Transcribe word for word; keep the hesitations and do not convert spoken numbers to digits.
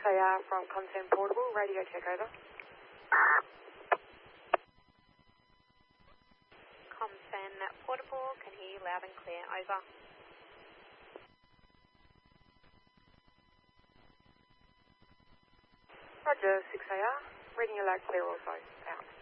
A R from Content Portable, radio check over. Content Portable, can hear you loud and clear, over. Roger, six A R, reading you loud clear also, out.